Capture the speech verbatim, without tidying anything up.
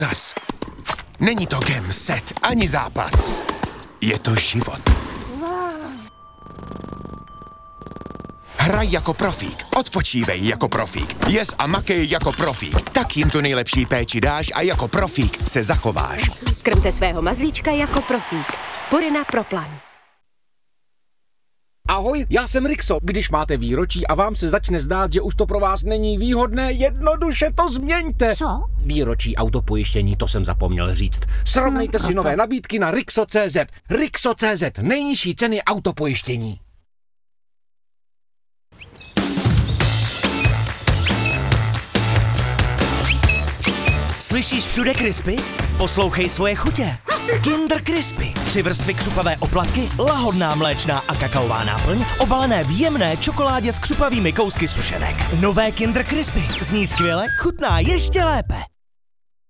Tas. Není to game, set, ani zápas. Je to život. Hraj jako profík, odpočívej jako profík, jez a makej jako profík. Tak jim tu nejlepší péči dáš a jako profík se zachováš. Krmte svého mazlíčka jako profík. Purina Pro Plan. Ahoj, já jsem Rixo. Když máte výročí a vám se začne zdát, že už to pro vás není výhodné, jednoduše to změňte. Co? Výročí autopojištění, to jsem zapomněl říct. Srovnejte No, si a nové to- nabídky na Rixo tečka cé zet. Rixo tečka cé zet, nejnižší ceny autopojištění. Slyšíš všude Crispy? Poslouchej svoje chutě. Kinder Crispy. Tři vrstvy křupavé oplatky, lahodná mléčná a kakaová náplň, obalené v jemné čokoládě s křupavými kousky sušenek. Nové Kinder Crispy. Zní skvěle, chutná ještě lépe.